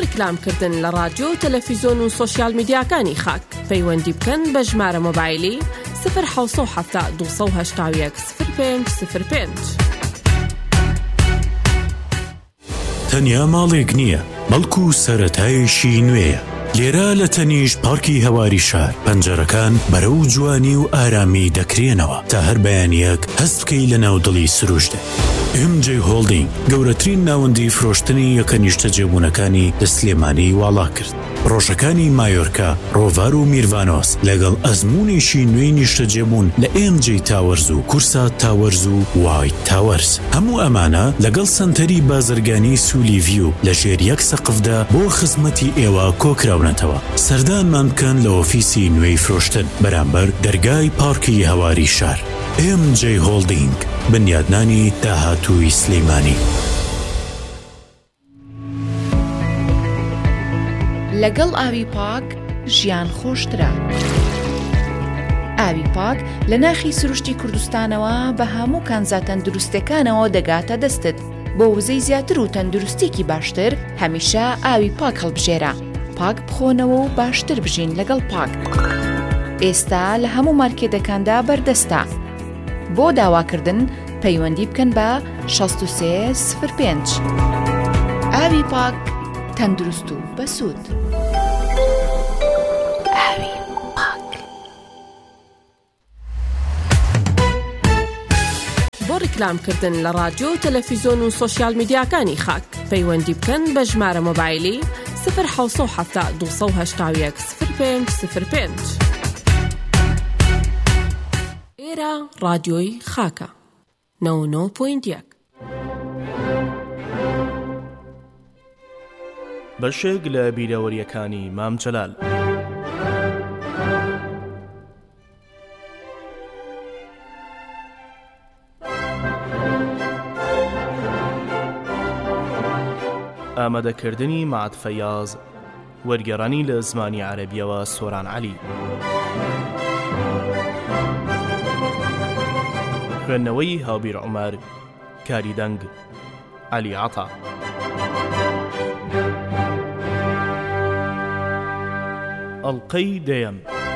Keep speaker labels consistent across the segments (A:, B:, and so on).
A: ڕیکلامکردن لە رادیۆ و تەلەڤیزۆن و سۆشیال میدیاکانی خاک پەیوەندی بکەن بە ژمارە مۆبایلی 070 281 0505.
B: تەنیا ماڵێک نییە، بەڵکو سەرەتایشی نوێیە. لێرە لە تەنیشت پارکی هەواری شار پەنجەرەکان بەرەو جوانی و ئارامی دەکرێنەوە تا هەر بەیانیەک هەست بکەی لە ناودڵی سروشتێ. MJ هۆڵدینگ گەورەترین ناوەندی فرۆشتنی یەکە نیشتە جێبوونەکانی لە سلێمانی واڵا کرد. ڕۆژەکانی مایۆرکا، ڕۆڤار و میروانۆس لەگەڵ ئەزمونێکی نوێی نیشتە جێبوون لە MJ تاوەرز و کورسات تاوەرز و وایت تاوەرز. هەموو ئەمانە لەگەڵ سنتەری بازرگانی سولی ڤیو لە ژێر یەک سەقفدا بۆ خزمەتی ئێوە کۆکراونەتەوە. سەردانمان بکەن لە ئۆفیسی نوێی فرۆشتن بەرامبەر دەرگای پارکی هەواری شار. MJ هۆڵدینگ، بنیادنانی داهاتووی سلەیمانی.
C: لەگەڵ ئاوی پاک ژیان خۆشترە. ئاوی پاک لە ناخی سروشتی کوردستانەوە بە هەموو کانزا تەندروستەکانەوە دەگاتە دەستت. بۆ وزەی زیاتر و تەندروستێکی باشتر هەمیشە ئاوی پاک هەڵبژێرە. پاک بخۆنەوە و باشتر بژین لەگەڵ پاک. ئێستا لە هەموو مارکێتەکاندا بەردەستە. بۆ داواکردن پەیوەندی بکەن بە 6305. ئاوی پاک تەندروست و بەسوود. ئاوی پاک.
A: بۆ ڕیکلامکردن لە رادیۆ و تەلەڤیزۆن و سۆشیال میدیاکانی خاک پەیوەندی بکەن بە ژمارە مۆبایلی 070 281 0505. ئێرە رادیۆی خاکە 99.1.
D: بەشێک لە بیرەوەریەکانی مام جەلال. ئامادەکردنی مەعەد فەیاز، وەرگێڕانی لە زمانی عەرەبیەوە سۆران عەلی. خوێندنەوەی هاوبیر عومەر، کاری دەنگ عەلی عەتا. ئەڵقەی دەیەم.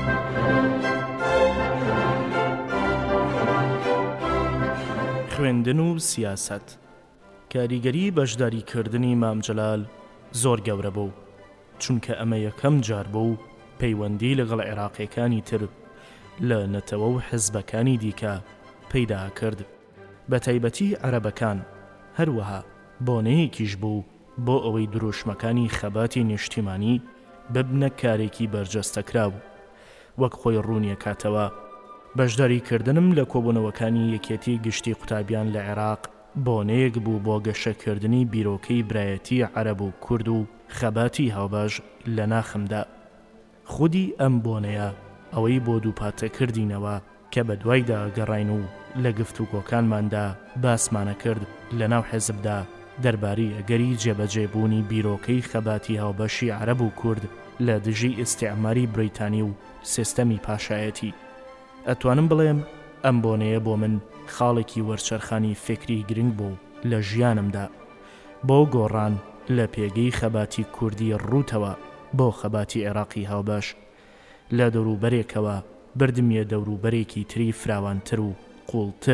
D: خوێندن و سیاسەت. کاریگەری بەشداریکردنی مام جەلال زۆر گەورە بوو، چونکە ئەمە یەکەم جار بوو پەیوەندی لەگەڵ عێراقیەکانی تر لە نەتەوە و حزبەکانی دیکە پەیدا کرد، بە تایبەتی عەرەبەکان. هەروەها بۆنەیەکیش بوو بۆ ئەوەی دروشمەکانی خەباتی نیشتیمانی ببنە کارێکی بەرجەستەکراو. وەک خۆی ڕوونیە کاتەوە، بەشداریکردنم لە کۆبوونەوەکانی یەکێتی گشتی قوتابیان لە عێراق بۆنەیەک بوو بۆ گەشەکردنی بیرۆکەی برایەتی عەرەب و کورد و خەباتی هاوبەش لە ناخمدا. خودی ئەم بۆنەیە ئەوەی بۆ دووپاتە کردینەوە کە بە دوایدا گەڕاین و لە گفتوگۆکانماندا باسمانە کرد لە ناو حیزبدا دەربارەی ئەگەری جێبەجێبوونی بیرۆکەی خەباتی هاوبەشی عەرەب و کورد لە دژی ئیستیعماری بریتانی و سیستەمی پاشایەتی. ئەتوانم بڵێم ئەم بۆنەیە بۆ من خاڵێکی وەرچەرخانی فکری گرنگ بوو لە ژیانمدا، بۆ گۆڕان لە پێگەی خەباتی کوردی ڕووتەوە بۆ خەباتی عێراقی هاوبەش. لە دەوروبەرێکەوە بردمیە دەوروبەرێکی تری فراوانتر و قوڵتر.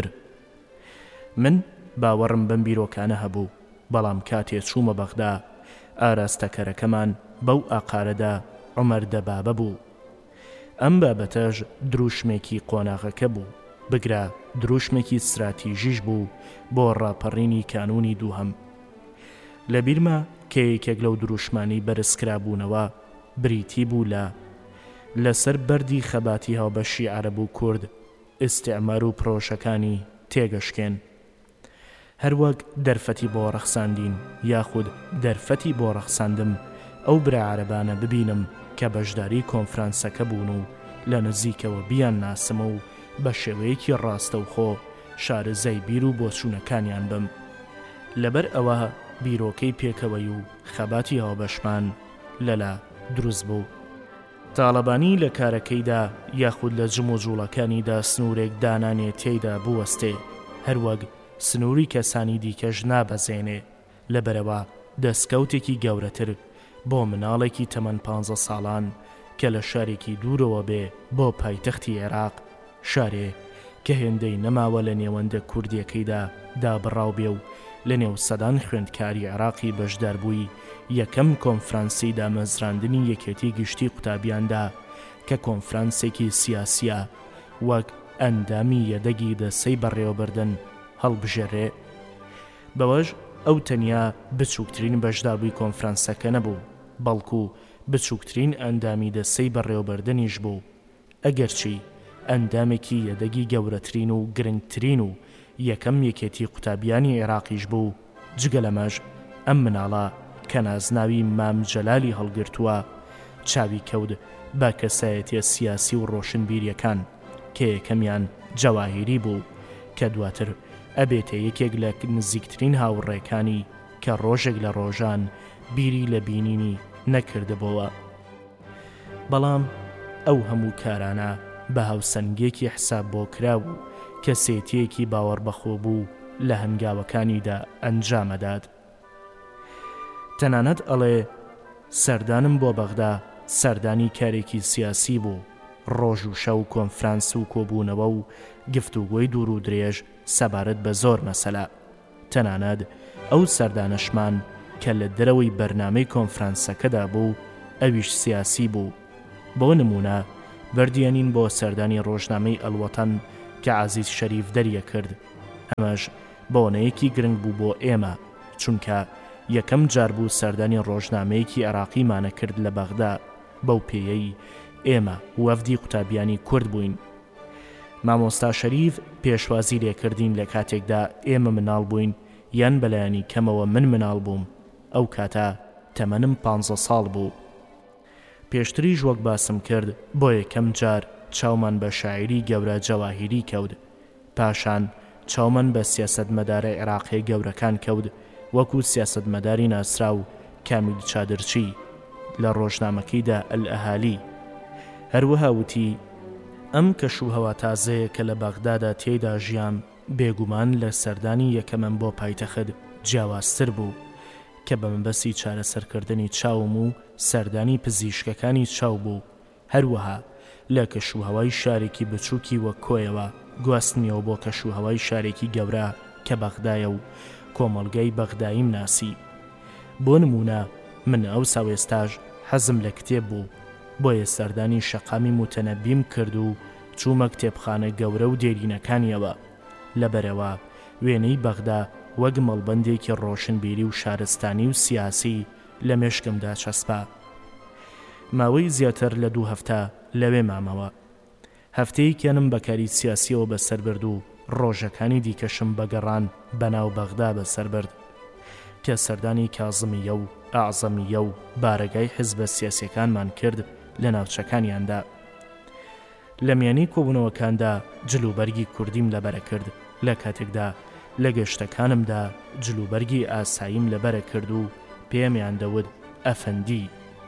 D: من باوەڕم بەم بیرۆکانە هەبوو، بەڵام کاتێ چوومە بەغدا ئاراستەکەرەکەمان بەو ئاقارەدا عومەر دەبابە بوو. ئەم بابەتەش دروشمێکی قۆناغەکە بوو، بگرە دروشمێکی استراتیژیش بوو بۆ ڕاپەڕینی کانونی دووهەم. لە بیرما کە یەکێک لەو دروشمانی بەرزکرابوونەوە بریتی بوو لەسەر بەردی خەباتی هاوبەشی عەرەب و کورد ئیستیعمار و پرۆژەکانی تێگەشکێن، هەروەک دەرفەتی بۆ ڕەخساندین یاخود دەرفەتی بۆ ڕەخساندم ئەو برا عەرەبانە ببینم کە بەشداری کۆنفرانسەکە بوون و لە نزیکەوە بیان ناسمە و بە شێوەیەکی ڕاستەوخۆ شارەزای بیر و بۆچوونەکانیان بم. لەبەر ئەوە بیرۆکەی پێکەوەی و خەباتی هاوبەشمان لەلا دروست بوو. تاڵەبانی لە کارەکەیدا یاخود لە جم و جوڵەکانیدا سنوورێک دانانێ تێیدا بوەستێ، هەروەک سنووری کەسانی دیکەش نابەزێنێ، لەبەرەوە دەستکەوتێکی گەورەتر بۆ مناڵێکی تەمەن 15 ساڵان کە لە شارێکی دوورەوە بێ بۆ پایتەختی عێراق، شارێ کە هێندەی نەماوە لە نێوەندە کوردیەکەیدا دابڕاو بێ و لە نێو سەدان خوێندکاری عێراقی بەشداربووی یەکەم کۆنفرانسی دامەزراندنی یەکێتی گشتی قوتابیاندا کە کۆنفرانسێکی سیاسیە وەک ئەندامی یەدەگی دەسەی بەڕێوەبردن هەڵبژێڕێ. بەوەش ئەو تەنیا بچووکترین بەشداربووی کۆنفرانسەکە نەبوو، بەڵکو بچووکترین ئەندامی دەسەی بەڕێوەبردنیش بوو، ئەگەرچی ئەندامێکی یەدەگی گەورەترین و گرنگترین و یەکەم یەکێتی قوتابیانی عێراقیش بوو. جگە لەمەش ئەم مناڵە کە نازناوی مام جەلالی هەڵگرتووە چاوی کەوت بە کەسایەتیە سیاسی و ڕۆشنبیریەکان کە یەکەمیان جەواهیری بوو کە دواتر ئەبێتە یەکێک لە نزیکترین هاوڕێکانی کە ڕۆژێک لە ڕۆژان بیری لە بینینی نەکردبەوە. بەڵام ئەو هەموو کارانە بە هاوسەنگێکی حساب بۆ کراو و کەسێتیەکی باوەڕ بەخۆ بوو لە هەنگاوەکانیدا ئەنجامەدات. تەنانەت ئەڵێ سەردانم بۆ بەغدا سەردانی کارێکی سیاسی بوو، ڕۆژ و شەو کۆنفرانس و کۆبوونەوە و گفتوگۆی دوور و درێژ سەبارەت بە زۆر مەسەلە. تەنانەت ئەو سەردانەشمان کە لە دەرەوەی بەرنامەی کۆنفرانسەکەدا بوو ئەویش سیاسی بوو. بۆ نمونە بەردیانین بۆ سەردانی ڕۆژنامەی ئەلوەتەن کە عەزیز شەریف دەریە کرد. ئەمەش بۆنەیەکی گرنگ بوو بۆ ئێمە چونکە یەکەم جار بوو سەردانی ڕۆژنامەیەکی عێراقیمانە کرد لە بەغدا. بەو پێیەی ئێمە وەفدی قوتابیانی کورد بووین. مامۆستا شەریف پێشوازی لێکردین لە کاتێکدا ئێمە مناڵ بووین یان بەلایانی کەمەوە من مناڵ بووم. ئەو کاتە تەمەنم 15 ساڵ بوو. پێشتریش وەک باسم کرد بۆ یەکەم جار چاومان بە شاعیری گەورە جەواهیری کەوت، پاشان چاومان بە سیاسەتمەدارە عێراقی گەورەکان کەوت وەکو سیاسەتمەداری ناسرا و کامیل چادرچی لە ڕۆژنامەکەیدا ئەلئەهالی. هەروەها وتی ئەم کەشوهەوا تازەیە کە لە بەغدادا تێیدا ژیام بێگومان لە سەردانی یەکەمەم بۆ پایتەخت جیاوازتر بوو کە بە مەبەستی چارەسەرکردنی چاوم و سەردانی پزیشکەکانی چاو بوو. هەروەها لە کەشوهەوای شارێکی بچووکی وەک کۆیەوە گواستنیەوە بۆ کەشوهەوای شارێکی گەورە کە بەغدایە و کۆمەڵگەی بەغداییم ناسی. بۆ نمونە من ئەو ساوێستاژ حەزم لە کتێب بوو، بۆیە سەردانی شەقامی متەنەبیم کرد و چوومە کتێبخانە گەورە و دێرینەکانیەوە. لەبەرەوە وێنەی بەغدا وەک مەڵبەندێکی ڕۆشنبیری و شارستانی و سیاسی لە مێشکمدا چەسپا. ماوەی زیاتر لە 2 هەفتە لەوێ مامەوە. هەفتەیەکیانم بەکاری سیاسیەوە بەسەر برد و ڕۆژەکانی دیکەشم بەگەڕان بەناو بەغدا بەسەر برد کە سەردانی کازمیە و ئاعزەمیە و بارەگای حیزبە سیاسیەکانمان کرد لە ناوچەکانیاندا. لە میانی کۆبوونەوەکاندا جلوبەرگی کوردیم لەبەرە کرد، لە کاتێکدا لە گەشتەکانمدا جلوبەرگی ئاساییم لەبەرە کرد و پێمیان دەوت ئەفەندی.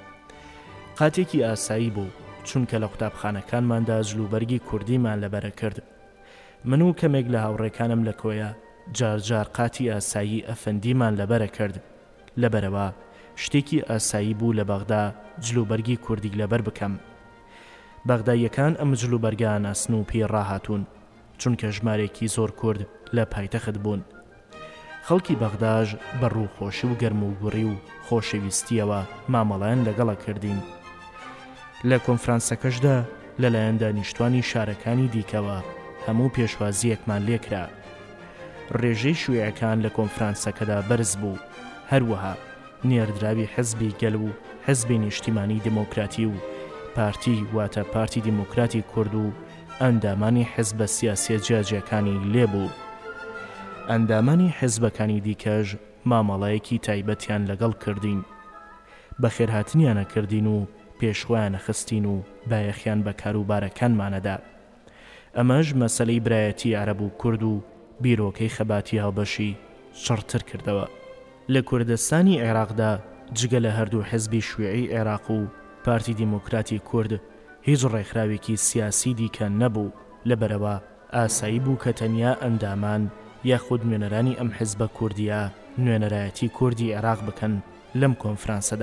D: قاتێکی ئاسایی بوو چونکە لە قوتابخانەکانماندا جلوبەرگی کوردیمان لەبەرە کرد. من و کەمێک لە هاوڕێکانم لە کۆیە جارجار قاتی ئاسایی ئەفەندیمان لەبەرە کرد. لەبەرەوە شتێکی ئاسایی بوو لە بەغدا جلوبەرگی کوردی لەبەر بکەم. بەغداییەکان ئەم جلوبەرگان ئاسن و پێی ڕاهاتوون چونکە ژمارێکی زۆر کورد لە پایتەخت بوون. خەڵکی بەغداژ بە ڕووخۆشی و گەرم و گوڕی و خۆشەویستیەوە مامەڵەیان لەگەڵە کردین. لە کۆنفرانسەکەشدا لەلایەن دانیشتوانی شارەکانی دیکەوە هەموو پێشوازیەکمان لێکرا. ڕێژەی شوێعەکان لە کۆنفرانسەکەدا بەرز بوو، هەروەها نێردراوی حزبی گەل و حزبی نیشتیمانی دموکراتی و پارتی واتە پارتی دیموکراتی کورد و ئەندامانی حزبە سیاسیە جیاجیەکانی لێبوو. ئەندامانی حزبەکانی دیکەش مامەڵەیەکی تایبەتیان لەگەڵ کردین، بەخێرهاتنیانە کردین و پێشخۆیانە خستین و بایەخیان بە کاروبارەکانمانەدا. ئەمەش مەسەلەی برایەتی عەرەب و کورد و بیرۆکەی خەباتی هاوبەشی شڕتر کردەوە. لە کوردستانی عێراقدا جگە لە هەردوو حزبی شوێعی عێراق و پارتی دیموکراتی کورد هیچ ڕێکخراوێکی سیاسی دیکە نەبوو. لەبەرەوە ئاسایی بوو کە تەنیا ئەندامان یاخود نوێنەرانی ئەم حزبە کوردیە نوێنەرایەتی کوردی عێراق بکەن لەم کۆنفرانسەدا.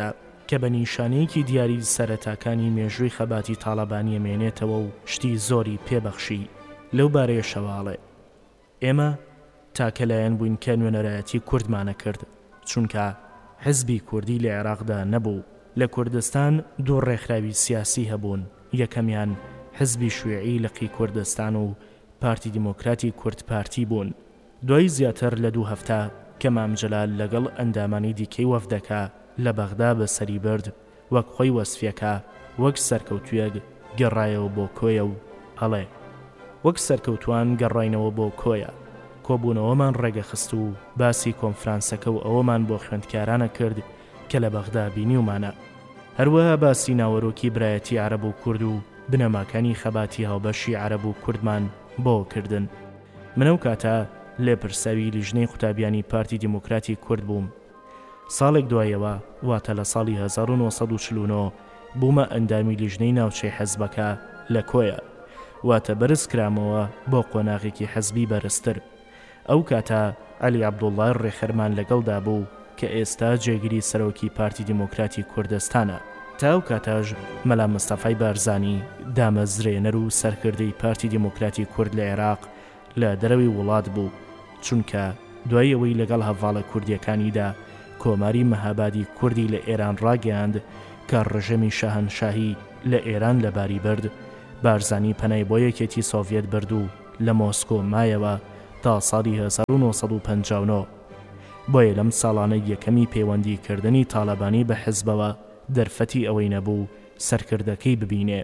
D: کە بە نیشانەیەکی دیاری سەرەتاکانی مێژووی خەباتی تاڵەبانی ئەمێنێتەوە و شتی زۆری پێبەخشی لەو بارەیە شەواڵێ. ئێمە تاکە لایەن بووین کە نوێنەرایەتی کوردمانە کرد، چونکە حزبی کوردی لە عێراقدا نەبوو. لە کوردستان دوو ڕێکخراوی سیاسی هەبوون، یەکەمیان حزبی شوێعی لەقی کوردستان و پارتی دیموکراتی کورد پارتی بوون. دوای زیاتر لە 2 هەفتە کە مام جەلال لەگەڵ ئەندامانی دیکەی وەفدەکە لە بەغدا بەسەری برد، وەک خۆی وەسفیەکە وەک سەرکەوتوویەک گەڕایەوە بۆ کۆیە و هەڵێ وەک سەرکەوتوان گەڕاینەوە بۆ کۆیە. کۆبوونەوەمان ڕێگەخست و باسی کۆنفرانسەکە و ئەوەمان بۆ خوێندکارانە کرد کە لە بەغدا بینیومانە. هەروەها باسی ناوەڕۆکی برایەتی عەرەب و کورد و بنەماکانی خەباتی هاوبەشی عەرەب و کوردمان بۆ کردن. منەو کاتە لێپرسەوی لیژنەی قوتابیانی پارتی دیموکراتی کورد بووم. ساڵێک دوایەوە، واتە لە ساڵی 1949 بوومە ئەندامی لیژنەی ناوچەی حەزبەکە لە کۆیە، واتە بەرز کرامەوە بۆ قۆناغێکی حەزبی بەرزتر. ئەو کاتە عەلی عەبدوڵڵای ڕێخەرمان لەگەڵدا بوو کە ئێستا جێگیری سەرۆکی پارتی دیموکراتی کوردستانە. تا ئەو کاتەژ مەلا مستەفای بارزانی دامەزرێنەر و سەرکردەی پارتی دیموکراتی کورد لە عێراق لە دەرەوەی وڵات بوو، چونکە دوای ئەوەی لەگەڵ هەڤاڵە کوردیەکانیدا کۆماری مەهابادی کوردی لە ئێران ڕاگەیاند کە ڕژەمی شاهنشاهی لە ئێران لەباری برد، بارزانی پەنای بۆ یەکێتی سۆڤیەت برد و لە مۆسکۆ مایەوە تا ساڵی 1959. بۆیە لەم ساڵانە یەکەمی پەیوەندیکردنی تاڵەبانی بە حزبەوە دەرفەتی ئەوەی نەبوو سەرکردەکەی ببینێ.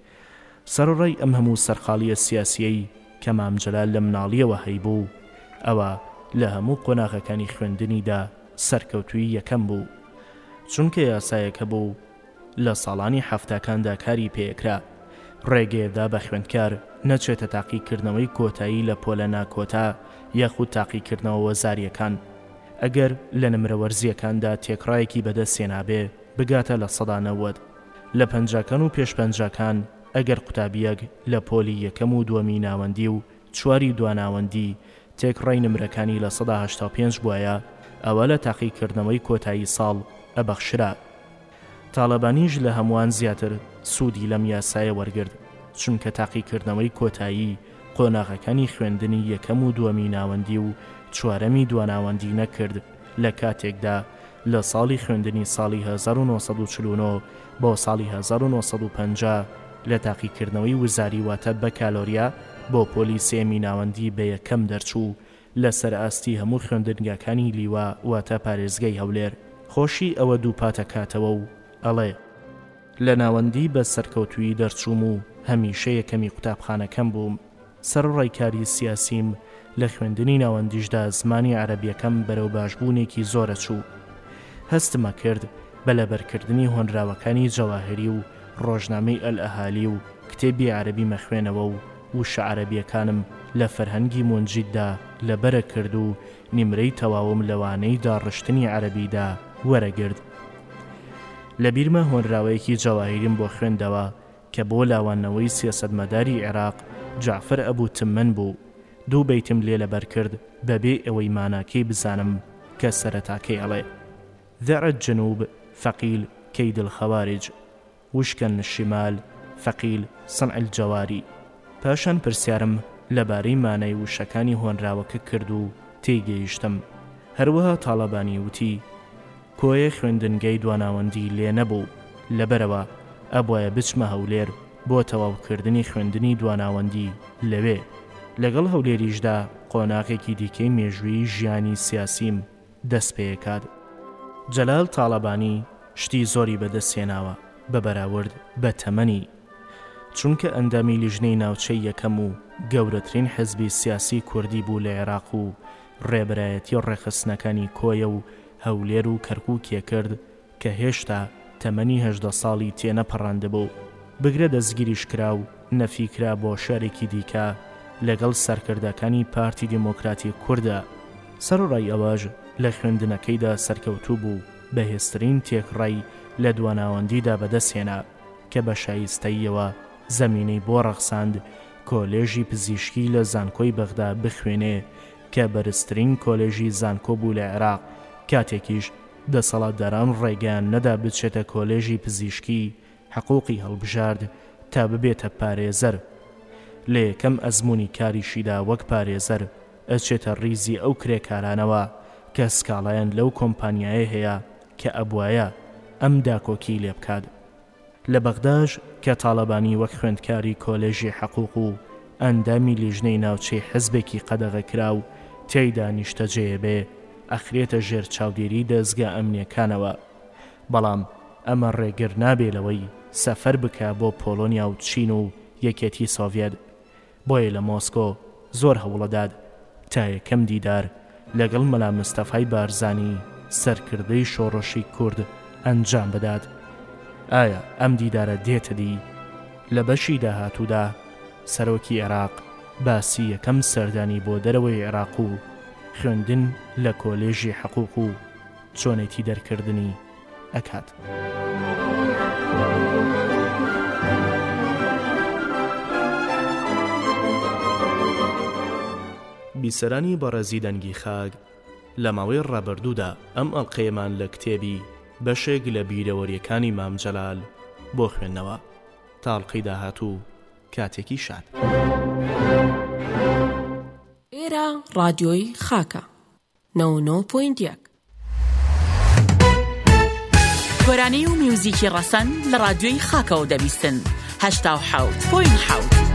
D: سەرڕای ئەم هەموو سەرخاڵیە سیاسیەی کە مام جەلال لە مناڵیەوە هەیبوو، ئەوە لە هەموو قۆناغەکانی خوێندنیدا سەرکەوتووی یەکەم بوو، چونکە یاسایەکە بوو لە ساڵانی هەفتەکاندا کاری پێکرا ڕێگەیەدا بە خوێندکار نەچێتە تاقیکردنەوەی کۆتایی لە پۆلە ناکۆتا یاخود تاقیکردنەوە وەزاریەکان. ئەگەر لە نمرەوەرزیەکاندا تێکڕایەکی بەدەستێنابێ بگاتە لە 90 لە پەنجاکان و پێشپەنجاکان، ئەگەر قوتابیەک لە پۆلی یەکەم و دووەمی ناوەندی و 4 دواناوەندی تێکڕای نمرەکانی لە 185 بووایە، ئەوە لە تاقیکردنەوەی کۆتایی ساڵ ئەبەخشرا. تاڵەبانیش لە هەمووان زیاتر سوودی لەم یاسایە وەرگرت، چونکە تاقیکردنەوەی کۆتایی قۆناغەکانی خوێندنی یەکەم و دووەمی ناوەندی و 4ەمی دواناوەندی نەکرد لە کاتێکدا لە ساڵی خوێندنی ساڵی 1949 بۆ ساڵی 1950 لە تاقیکردنەوەی وزاری واتە بە کالۆریا بۆ پۆلی سێمی ناوەندی بە یەکەم دەرچوو لە سەرئاستی هەموو خوێندنگاکانی لیوا واتە پارێزگای هەولێر. خۆشی ئەوە دووپاتەکاتەوە و ئەڵێ لە ناوەندی بە سەرکەوتووی دەرچووم و هەمیشە یەکەمی قوتابخانەکەم بووم. سەرڕایکاری سیاسیم لە خوێندنی ناوەندیشدا زمانی عەرەبیەکەم بەرەو باشبوونێکی زۆرە چوو. هەستمە کرد بە لەبەرکردنی هۆنراوەکانی جەواهری و ڕۆژنامەی ئەلئەهالی و کتێبی عەرەبی مەخوێنەوە و وشە عەرەبیەکانم لە فەرهەنگی مونجیددا لەبەرە کرد و نیمرەی تەواوم لەوانەی داڕشتنی عەرەبیدا وەرەگرت. لە بیرمە هۆنراوەیەکی جەواهریم بۆ خوێندەوە کە بۆ لاوانەوەی سیاسەتمەداری عێراق جعفەر ئەبوو تممەن بوو. 2 بەیتم لێ لەبەر کرد بەبێ ئەوەی ماناکەی بزانم کە سەرەتاکەی ئەڵێ: ذع الجنوب فقيل كيد الخوارج وشكن الشمال فقيل صنع الجواري. پاشان پرسیارم لەبارەی مانای وشەکانی هۆنراوەکە کرد و تێگەیشتم. هەروەها تاڵەبانی وتی کۆیە خوێندنگەی دواناوەندی لێ نەبوو، لەبەرەوە ئەبوایە بچمە هەولێر بۆ تەواوکردنی خوێندنی دواناوەندی لەوێ. لەگەڵ هەولێریشدا قۆناغێکی دیکەی مێژووی ژیانی سیاسیم دەست پێکات. جەلال تاڵەبانی شتی زۆری بەدەستێناوە بە بەراورد بە تەمەنی، چونکە ئەندامی لیژنەی ناوچەی یەکەم و گەورەترین حزبی سیاسی کوردی بوو لە عێراق و ڕێبەرایەتی ڕێخستنەکانی کۆیە و هەولێر و کەرکووکێ کرد کە هێشتا تەمەنی 18 ساڵی تێنەپەڕاندەبوو. بگرە دەستگیریش کرا و نەفیکرا بۆ شارێکی دیکە لەگەڵ سەرکردەکانی پارتی دیموکراتی کووردە. سەرڕای ئەوەش لە خوێندنەکەیدا سەرکەوتوو بوو، بەهێزترین تێکڕای لە دواناوەندیدا بەدەستهێنا کە بە شایستەیەوە زەمینەی بۆ ڕەخساند کۆلێژی پزیشکی لە زانکۆی بەغدا بخوێنێ کە بەرزترین کۆلێژی زانکۆ بوو لە عێراق، کاتێکیش دەسەڵاتداران ڕێگەیان نەدا بچێتە کۆلێژی پزیشکی حقوقی هەڵبژارد تا ببێتە پارێزەر. لە یەکەم ئەزمموی کاریشیدا وەک پارێزەر ئەچێتە ڕیزی ئەو کرێکارانەوە کە سکاڵایەن لەو کۆمپانیایە هەیە کە ئەبوایە ئەم داکۆکی لێ بکات. لە بەغداش کە تاڵەبانی وەک خوێندکاری کۆلێژی حقوق و ئەندامی لیژنەی ناوچەی حزبێکی قەدەغەکرا و تێیدا نیشتەجێ بێ ئەخرێتە ژێر چاودێری دەستگا ئەمنیەکانەوە. بەڵام ئەمە ڕێگر نابێلەوەی سەفەر بکە بۆ پۆلۆنیا و چین و یەکێتی سۆڤێت. بۆیە لە مۆسکۆ زۆر هەوڵەداد تا یەکەم دیدار لەگەڵ مەلا مستەفای بارزانی سەرکردەی شۆڕشی کورد ئەنجام بدات. ئایا ئەم دیدارە دێتە دی؟ لە بەشی داهاتوودا سەرۆکی عێراق باسی یەکەم سەردانی بۆ دەرەوەی عێراق و خوێندن لە کۆلێژی حقوق و چۆنێتی دەرکردنی ئەکات. بیسەرانی بەڕێزی دەنگی خاک لە ماوەی ڕابردوودا ئەم ئەڵقەیەمان لە کتێبی بەشێک لە بیرەوەریەکانی مام جەلال بۆ خوێندنەوە. تاڵقەی داهاتوو کاتێکی شاد.
A: ئێرە ڕادیۆی خاکە 99.1
E: گۆرانەی و میوزیکی ڕەسەن لە ڕادیۆی خاکەوە دەبیستن 87.7